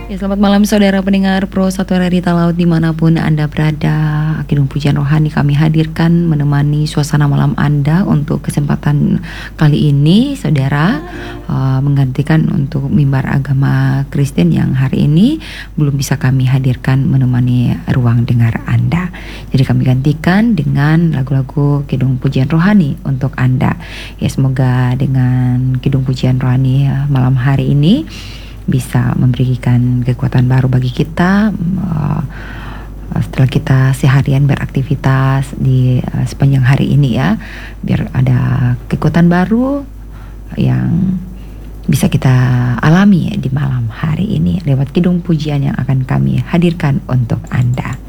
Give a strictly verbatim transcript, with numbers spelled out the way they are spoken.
Ya, selamat malam saudara pendengar Pro satu Realita Laut dimanapun Anda berada. Kidung Pujian Rohani kami hadirkan menemani suasana malam Anda untuk kesempatan kali ini saudara, uh, menggantikan untuk mimbar agama Kristen yang hari ini belum bisa kami hadirkan menemani ruang dengar Anda. Jadi kami gantikan dengan lagu-lagu Kidung Pujian Rohani untuk Anda. Ya, semoga dengan Kidung Pujian Rohani uh, malam hari ini bisa memberikan kekuatan baru bagi kita uh, setelah kita seharian beraktivitas di uh, sepanjang hari ini ya, biar ada kekuatan baru yang bisa kita alami di malam hari ini lewat kidung pujian yang akan kami hadirkan untuk Anda.